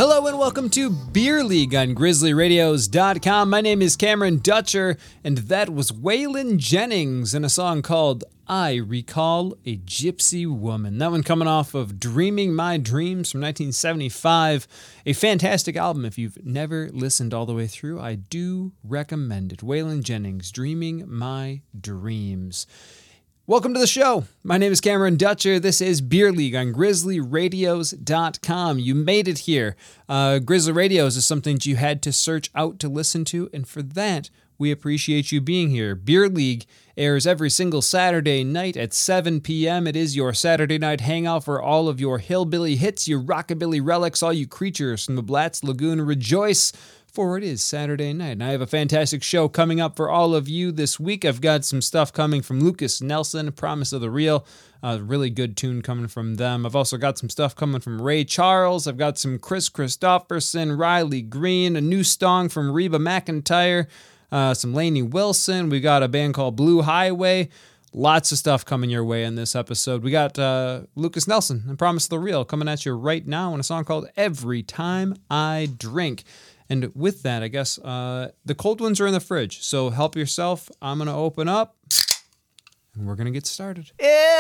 Hello and welcome to Beer League on GrizzlyRadios.com. My name is Cameron Dutcher, and that was Waylon Jennings in a song called I Recall a Gypsy Woman. That one coming off of Dreaming My Dreams from 1975. A fantastic album. If you've never listened all the way through, I do recommend it. Waylon Jennings, Dreaming My Dreams. Welcome to the show. My name is Cameron Dutcher. This is Beer League on GrizzlyRadios.com. You made it here. Grizzly Radios is something that you had to search out to listen to, and for that, we appreciate you being here. Beer League airs every single Saturday night at 7 p.m. It is your Saturday night hangout for all of your hillbilly hits, your rockabilly relics, all you creatures from the Blatz Lagoon. Rejoice, for it is Saturday night, and I have a fantastic show coming up for all of you this week. I've got some stuff coming from Lukas Nelson, Promise of the Real, really good tune coming from them. I've also got some stuff coming from Ray Charles. I've got some Chris Christopherson, Riley Green, a new song from Reba McEntire, some Lainey Wilson. We got a band called Blue Highway. Lots of stuff coming your way in this episode. We got Lukas Nelson and Promise of the Real coming at you right now in a song called Every Time I Drink. And with that, I guess the cold ones are in the fridge, so help yourself. I'm going to open up, and we're going to get started.